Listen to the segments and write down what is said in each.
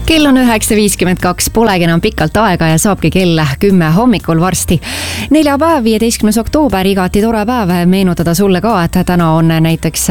Kell on 9.52, polegi enam pikalt aega ja saabki kell 10 hommikul varsti. Neljapäev, 15. oktoober, igati tore päev. Meenutada sulle ka, et täna on näiteks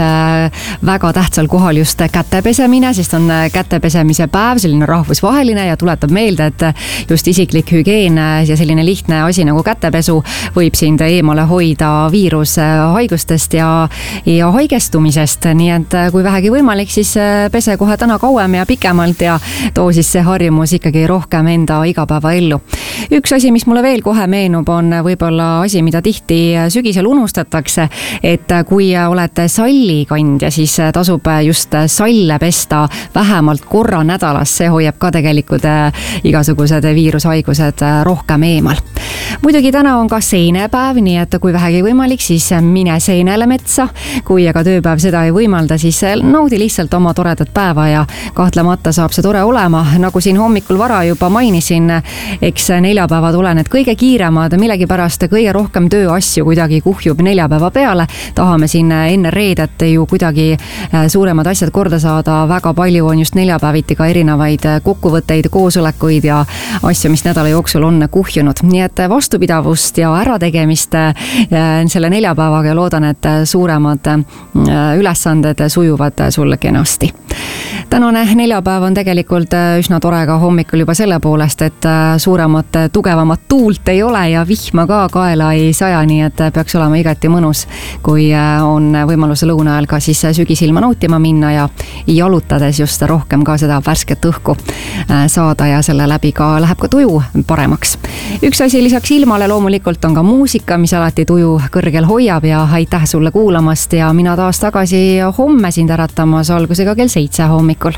väga tähtsal kohal just kätepesemine, sest on kätepesemise päev, selline rahvusvaheline ja tuletab meelde, et just isiklik hügieen ja selline lihtne asi nagu kätepesu võib sind eemale hoida viirushaigustest ja haigestumisest. Nii et kui vähegi võimalik, siis pese kohe täna kauem ja pikemalt ja too siis see harjumus ikkagi rohkem enda igapäevaellu. Üks asi, mis mulle veel kohe meenub, on võib-olla asi, mida tihti sügisel unustatakse, et kui olete sallikandja, siis tasub just salle pesta vähemalt korra nädalas. See hoiab ka tegelikult igasugused viirushaigused rohkem eemal. Muidugi täna on ka seenepäev, nii et kui vähegi võimalik, siis mine seenele metsa. Kui aga tööpäev seda ei võimalda, siis naudi lihtsalt oma toredat päeva ja kahtlemata saab see tore olema. Nagu siin hommikul vara juba mainisin, eks neljapäevad ole need kõige kiiremad, millegipärast kõige rohkem tööasju kuidagi kuhjub neljapäeva peale. Tahame siin enne reedet ju kuidagi suuremad asjad korda saada. Väga palju on just neljapäeviti ka erinevaid kokkuvõtteid, koosolekuid ja asju, mis nädala jooksul on kuhjunud. Nii et vastupidavust ja ärategemist selle neljapäevaga ja loodan, et suuremad ülesanded sujuvad sulle kenasti. Tänane neljapäev on tegelikult üsna tore ka hommikul juba selle poolest, et suuremat, tugevamat tuult ei ole ja vihma ka kaela ei saja, nii et peaks olema igati mõnus, kui on võimalus lõuna ajal ka siis sügisilma nautima minna ja jalutades just rohkem ka seda värsket õhku saada ja selle läbi ka läheb ka tuju paremaks. Üks asi lisaks ilmale loomulikult on ka muusika, mis alati tuju kõrgel hoiab ja aitäh sulle kuulamast ja mina taas tagasi homme sind äratamas algusega kell 7 hommikul.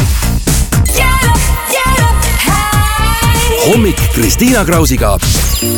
Hommik Kristiina Krausiga.